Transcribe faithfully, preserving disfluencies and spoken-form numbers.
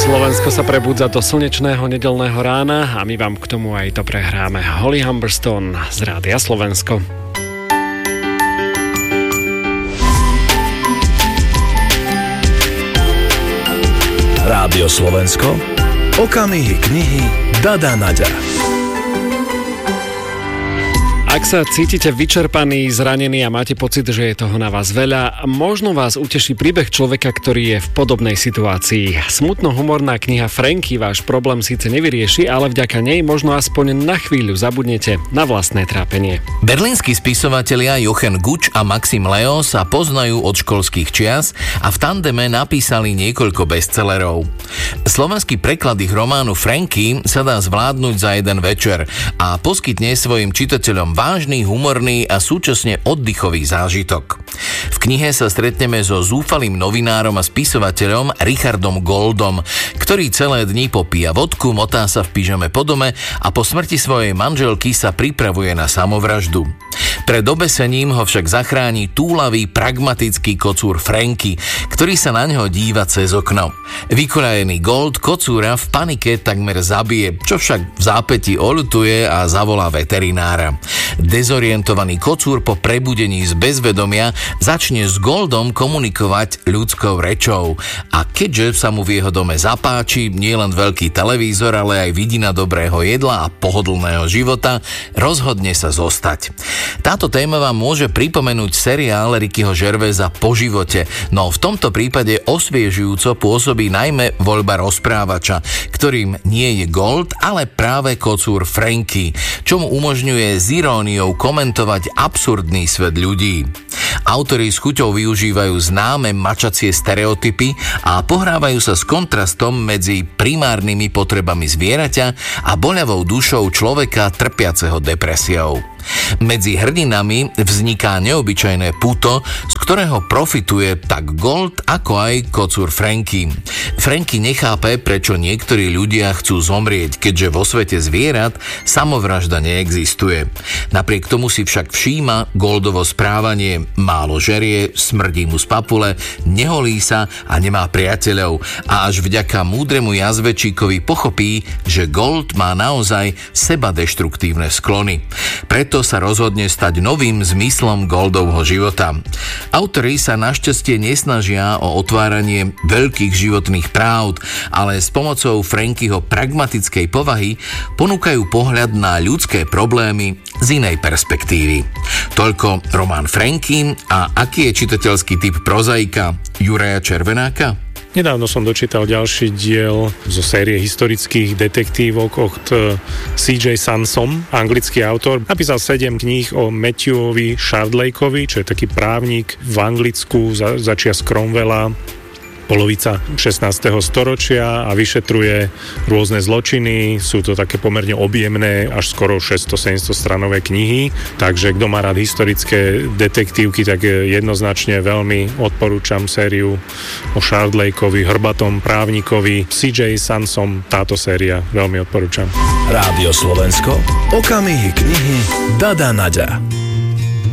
Slovensko sa prebudza do slnečného nedeľného rána a my vám k tomu aj to prehráme. Holly Humberstone z Rádia Slovensko. Rádio Slovensko, okamihy knihy Dada Naďa. Ak sa cítite vyčerpaný, zranený a máte pocit, že je toho na vás veľa, možno vás uteší príbeh človeka, ktorý je v podobnej situácii. Smutno-humorná kniha Franky váš problém síce nevyrieši, ale vďaka nej možno aspoň na chvíľu zabudnete na vlastné trápenie. Berlínsky spisovatelia Jochen Guč a Maxim Leo sa poznajú od školských čias a v tandeme napísali niekoľko bestsellerov. Slovenský preklad ich románu Franky sa dá zvládnuť za jeden večer a poskytne svojim čitateľom vážny, humorný a súčasne oddychový zážitok. V knihe sa stretneme so zúfalým novinárom a spisovateľom Richardom Goldom, ktorý celé dni popíja vodku, motá sa v pyžame po dome a po smrti svojej manželky sa pripravuje na samovraždu. Pred obesením ho však zachráni túlavý, pragmatický kocúr Franky, ktorý sa na ňo díva cez okno. Vykoľajený Gold kocúra v panike takmer zabije, čo však v zápäti oľutuje a zavolá veterinára. Dezorientovaný kocúr po prebudení z bezvedomia začne s Goldom komunikovať ľudskou rečou. A keďže sa mu v jeho dome zapáči nielen veľký televízor, ale aj vidina dobrého jedla a pohodlného života, rozhodne sa zostať. Táto téma vám môže pripomenúť seriál Rickyho Gervaisa Po živote, no v tomto prípade osviežujúco pôsobí najmä voľba rozprávača, ktorým nie je Gold, ale práve kocúr Franky, čo mu umožňuje s iróniou komentovať absurdný svet ľudí. Autori s chuťou využívajú známe mačacie stereotypy a pohrávajú sa s kontrastom medzi primárnymi potrebami zvieraťa a boľavou dušou človeka trpiaceho depresiou. Medzi hrdinami vzniká neobyčajné puto, z ktorého profituje tak Gold, ako aj kocúr Franky. Franky nechápe, prečo niektorí ľudia chcú zomrieť, keďže vo svete zvierat samovražda neexistuje. Napriek tomu si však všíma Goldovo správanie, málo žerie, smrdí mu z papule, neholí sa a nemá priateľov a až vďaka múdremu jazvečíkovi pochopí, že Gold má naozaj sebadeštruktívne sklony. Preto sa rozhodne stať novým zmyslom Goldovho života. Autori sa našťastie nesnažia o otváranie veľkých životných pravd, ale s pomocou Frankyho pragmatickej povahy ponúkajú pohľad na ľudské problémy z inej perspektívy. Toľko román Franky. A aký je čitateľský typ prozaika Juraja Červenáka? Nedávno som dočítal ďalší diel zo série historických detektívok od C J Sansom, anglický autor. Napísal sedem kníh o Matthewovi Shardlakeovi, čo je taký právnik v Anglicku za, začias Cromwella, polovica šestnásteho storočia a vyšetruje rôzne zločiny. Sú to také pomerne objemné, až skoro šesťsto sedemsto stranové knihy. Takže kto má rád historické detektívky, tak jednoznačne veľmi odporúčam sériu o Shardlakeovi, hrbatom právnikovi. C J Sansom, táto séria veľmi odporúčam. Rádio Slovensko, okamihy knihy Dada Naďa.